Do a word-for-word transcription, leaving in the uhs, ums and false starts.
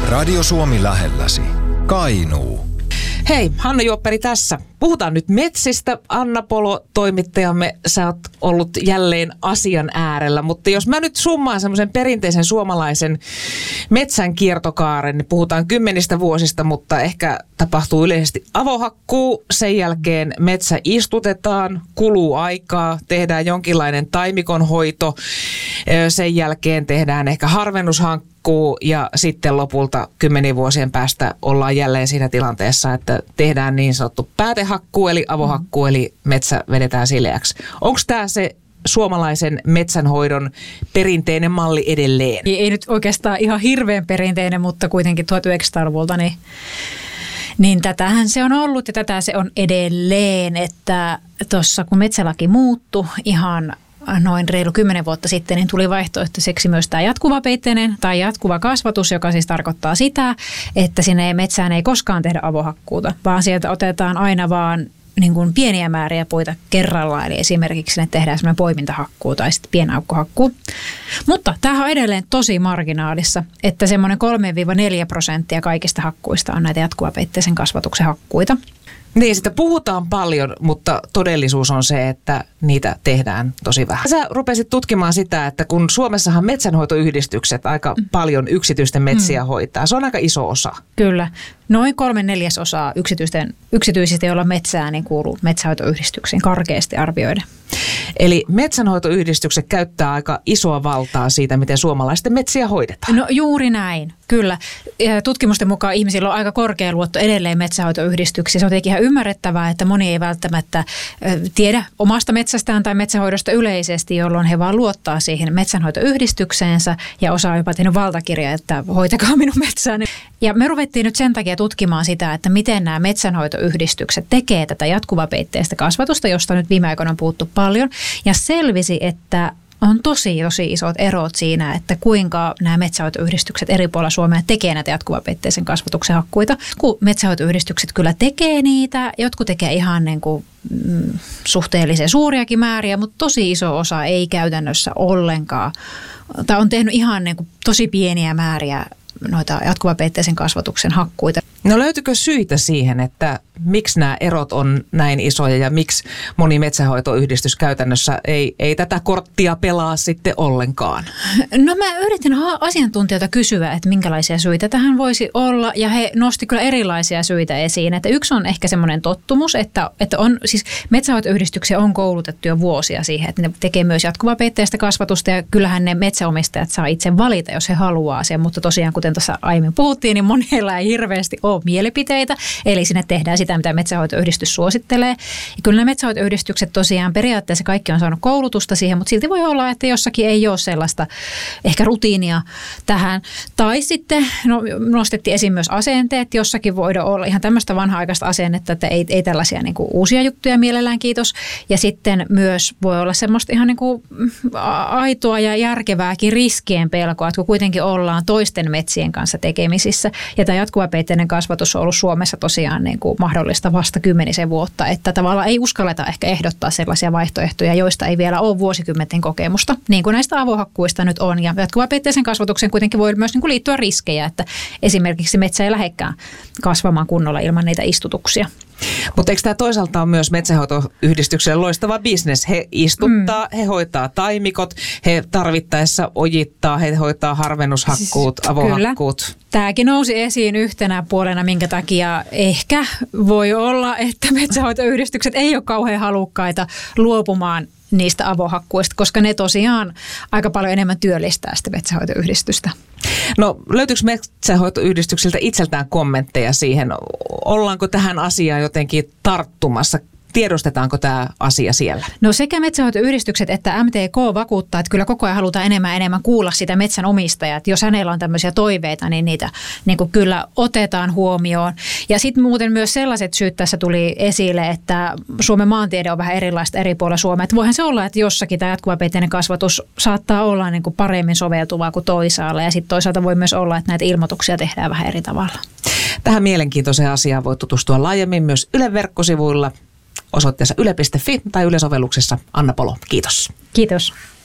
Radio Suomi lähelläsi. Kainuu. Hei, Hanna Juopperi tässä. Puhutaan nyt metsistä. Anna Polo, toimittajamme, sä oot ollut jälleen asian äärellä. Mutta jos mä nyt summaan semmoisen perinteisen suomalaisen metsän kiertokaaren, niin puhutaan kymmenistä vuosista, mutta ehkä tapahtuu yleisesti avohakkuu. Sen jälkeen metsä istutetaan, kuluu aikaa, tehdään jonkinlainen taimikonhoito. Sen jälkeen tehdään ehkä harvennushankku. Ja sitten lopulta kymmenien vuosien päästä ollaan jälleen siinä tilanteessa, että tehdään niin sanottu päätehakkuu eli avohakkuu, eli metsä vedetään sileäksi. Onko tämä se suomalaisen metsänhoidon perinteinen malli edelleen? Ei, ei nyt oikeastaan ihan hirveän perinteinen, mutta kuitenkin tuhatyhdeksänsataaluvulta niin, niin tätähän se on ollut ja tätä se on edelleen, että tuossa kun metsälaki muuttui ihan noin reilu kymmenen vuotta sitten, niin tuli vaihtoehtoiseksi myös tämä jatkuvapeitteinen tai jatkuva kasvatus, joka siis tarkoittaa sitä, että sinne metsään ei koskaan tehdä avohakkuuta, vaan sieltä otetaan aina vaan niin kuin pieniä määriä puita kerrallaan, eli esimerkiksi sinne tehdään semmoinen poimintahakkuu tai sitten pienaukkohakkuu. Mutta tämähän on edelleen tosi marginaalissa, että semmoinen kolme neljä prosenttia kaikista hakkuista on näitä jatkuvapeitteisen kasvatuksen hakkuita. Niin, sitä puhutaan paljon, mutta todellisuus on se, että niitä tehdään tosi vähän. Sä rupesit tutkimaan sitä, että kun Suomessahan metsänhoitoyhdistykset aika mm. paljon yksityisten metsiä mm. hoitaa, se on aika iso osa. Kyllä. Noin kolme neljäsosaa yksityisten, yksityisistä, joilla metsää, niin kuuluu metsänhoitoyhdistyksiin karkeasti arvioiden. Eli metsänhoitoyhdistykset käyttää aika isoa valtaa siitä, miten suomalaisten metsiä hoidetaan. No juuri näin, kyllä. Tutkimusten mukaan ihmisillä on aika korkea luotto edelleen metsänhoitoyhdistyksiin. Se on tietenkin ihan ymmärrettävää, että moni ei välttämättä tiedä omasta metsästään tai metsänhoidosta yleisesti, jolloin he vaan luottaa siihen metsänhoitoyhdistykseensä ja osaa jopa tehnyt valtakirja, että hoitakaa minun metsääni. Ja me ruvettiin nyt sen takia tutkimaan sitä, että miten nämä metsänhoitoyhdistykset tekee tätä jatkuvapeitteistä kasvatusta, josta nyt viime aikoina on puhuttu paljon. Ja selvisi, että on tosi, tosi isot erot siinä, että kuinka nämä metsänhoitoyhdistykset eri puolilla Suomea tekee näitä jatkuvapeitteisen kasvatuksen hakkuita. Kun metsänhoitoyhdistykset kyllä tekee niitä, jotkut tekee ihan niin kuin, mm, suhteellisen suuriakin määriä, mutta tosi iso osa ei käytännössä ollenkaan. Tai on tehnyt ihan niin kuin tosi pieniä määriä noita jatkuvapeitteisen kasvatuksen hakkuita. No löytyykö syitä siihen, että miksi nämä erot on näin isoja ja miksi moni metsänhoitoyhdistys käytännössä ei, ei tätä korttia pelaa sitten ollenkaan? No mä yritin asiantuntijoita kysyä, että minkälaisia syitä tähän voisi olla ja he nosti kyllä erilaisia syitä esiin. Että yksi on ehkä semmoinen tottumus, että, että on siis metsänhoitoyhdistyksiä on koulutettu jo vuosia siihen, että ne tekee myös jatkuvapeitteistä kasvatusta ja kyllähän ne metsäomistajat saa itse valita, jos he haluaa sen, mutta tosiaan kuten tuossa aiemmin puhuttiin, niin monilla ei hirveästi ole mielipiteitä, eli sinne tehdään sitä, mitä metsänhoitoyhdistys suosittelee. Ja kyllä nämä metsänhoitoyhdistykset tosiaan periaatteessa kaikki on saanut koulutusta siihen, mutta silti voi olla, että jossakin ei ole sellaista ehkä rutiinia tähän. Tai sitten no, nostettiin esiin myös asenteet, jossakin voidaan olla ihan tämmöistä vanha-aikaista asennetta, että ei, ei tällaisia niin kuin uusia juttuja mielellään, kiitos. Ja sitten myös voi olla semmoista ihan niin kuin aitoa ja järkevääkin riskien pelkoa, että kun kuitenkin ollaan toisten metsien kanssa tekemisissä. Ja tämä jatkuvapeitteinen kasvatus on ollut Suomessa tosiaan niin kuin mahdollista vasta kymmenisen vuotta, että tavallaan ei uskalleta ehkä ehdottaa sellaisia vaihtoehtoja, joista ei vielä ole vuosikymmenten kokemusta, niin kuin näistä avohakkuista nyt on. Ja jatkuvapeitteisen kasvatuksen kuitenkin voi myös niin kuin liittyä riskejä, että esimerkiksi metsä ei lähdekään kasvamaan kunnolla ilman niitä istutuksia. Mutta eikö tämä toisaalta on myös metsänhoitoyhdistykselle loistava bisnes? He istuttaa, mm. he hoitaa taimikot, he tarvittaessa ojittaa, he hoitaa harvennushakkuut, siis, avohakkuut. Kyllä. Tämäkin nousi esiin yhtenä puolena, minkä takia ehkä voi olla, että metsänhoitoyhdistykset ei ole kauhean halukkaita luopumaan niistä avohakkuista, koska ne tosiaan aika paljon enemmän työllistää sitä metsänhoitoyhdistystä. No löytyykö metsänhoitoyhdistyksiltä itseltään kommentteja siihen? Ollaanko tähän asiaan jotenkin tarttumassa? Tiedostetaanko tämä asia siellä? No sekä metsänhoitoyhdistykset että M T K vakuuttaa, että kyllä koko ajan halutaan enemmän enemmän kuulla sitä metsänomistajaa. Että jos hänellä on tämmöisiä toiveita, niin niitä niin kuin kyllä otetaan huomioon. Ja sitten muuten myös sellaiset syyt tässä tuli esille, että Suomen maantiede on vähän erilaista eri puolilla Suomea. Että voihan se olla, että jossakin tämä jatkuvapeitteinen kasvatus saattaa olla niin kuin paremmin soveltuvaa kuin toisaalla. Ja sitten toisaalta voi myös olla, että näitä ilmoituksia tehdään vähän eri tavalla. Tähän mielenkiintoiseen asiaan voi tutustua laajemmin myös Ylen verkkosivuilla. Osoitteessa yle piste fi tai Yle-sovelluksessa. Anna Polo, kiitos. Kiitos.